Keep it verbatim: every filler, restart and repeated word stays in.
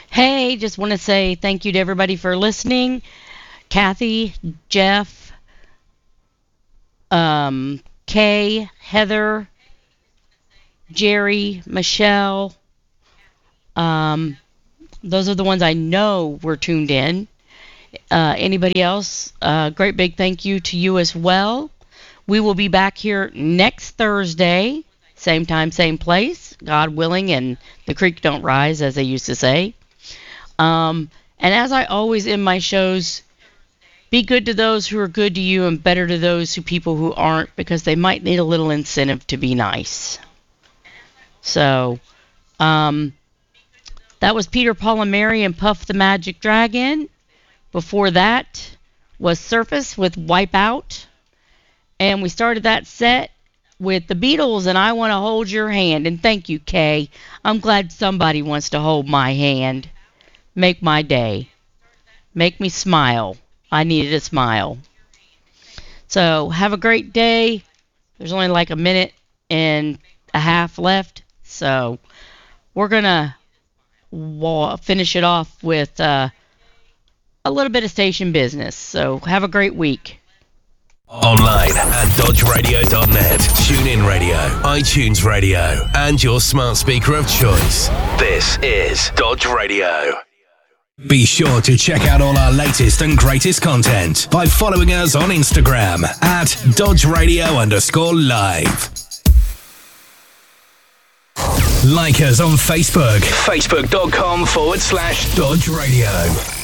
Hey, just want to say thank you to everybody for listening. Kathy, Jeff, um, Kay, Heather, Jerry, Michelle. Um, those are the ones I know were tuned in. Uh, anybody else? Uh, great big thank you to you as well. We will be back here next Thursday, same time, same place, God willing, and the creek don't rise, as they used to say. Um, and as I always end my shows, be good to those who are good to you and better to those who people who aren't, because they might need a little incentive to be nice. So, um, that was Peter, Paul, and Mary and Puff the Magic Dragon. Before that was Surface with Wipeout. And we started that set with the Beatles and I Want to Hold Your Hand. And thank you, Kay. I'm glad somebody wants to hold my hand. Make my day. Make me smile. I needed a smile. So have a great day. There's only like a minute and a half left. So we're going to wa- finish it off with uh, a little bit of station business. So have a great week. Online at dodge radio dot net, TuneIn Radio, iTunes Radio, and your smart speaker of choice. This is Dodge Radio. Be sure to check out all our latest and greatest content by following us on Instagram at Dodge Radio underscore live. Like us on Facebook, facebook.com forward slash Dodge Radio.